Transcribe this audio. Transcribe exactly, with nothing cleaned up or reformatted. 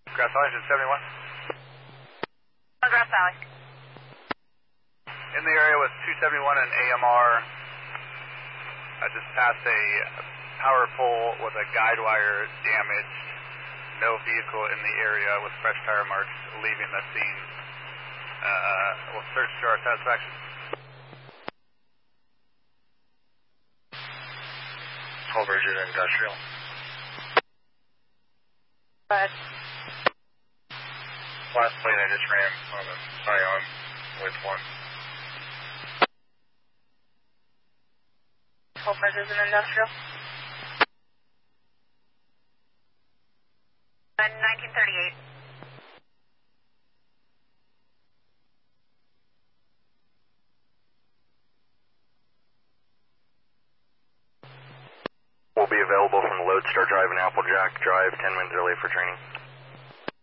Grass Valley, engine seventy-one. Oh, Grass Valley. In the area with two seventy-one and A M R, I just passed a power pole with a guide wire damaged. No vehicle in the area with fresh tire marks leaving the scene. Uh, we'll search to our satisfaction. Overridge Industrial. Go ahead. Last plate I just ran on the Scion with one. Overridge Industrial. nineteen thirty-eight. Will be available from the Lodestar Drive and Applejack Drive ten minutes early for training.